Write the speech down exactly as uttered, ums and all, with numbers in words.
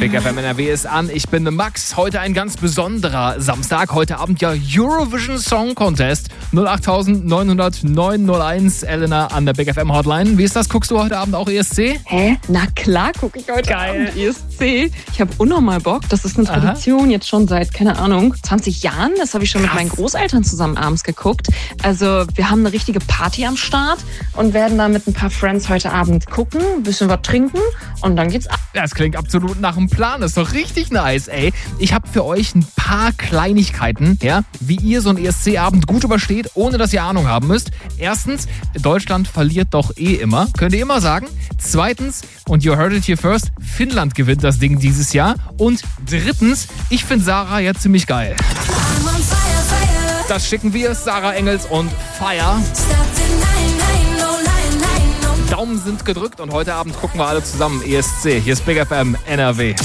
Big F M N R W ist an. Ich bin Max. Heute ein ganz besonderer Samstag. Heute Abend ja Eurovision Song Contest. null acht neun null null neun null eins. Elena an der Big F M Hotline. Wie ist das? Guckst du heute Abend auch E S C? Hä? Na klar gucke ich heute Geil. Abend E S C. Ich habe unnormal Bock. Das ist eine Tradition Aha. jetzt schon seit, keine Ahnung, zwanzig Jahren. Das habe ich schon Krass. mit meinen Großeltern zusammen abends geguckt. Also wir haben eine richtige Party am Start und werden da mit ein paar Friends heute Abend gucken, ein bisschen was trinken und dann geht's ab. Das klingt absolut nach einem Plan. Das ist doch richtig nice, ey. Ich habe für euch ein paar Kleinigkeiten, ja, wie ihr so einen E S C-Abend gut übersteht, ohne dass ihr Ahnung haben müsst. Erstens, Deutschland verliert doch eh immer. Könnt ihr immer sagen. Zweitens, und you heard it here first, Finnland gewinnt das Ding dieses Jahr. Und drittens, ich finde Sarah ja ziemlich geil. Das schicken wir, Sarah Engels und Fire. Daumen sind gedrückt und heute Abend gucken wir alle zusammen E S C. Hier ist Big F M N R W.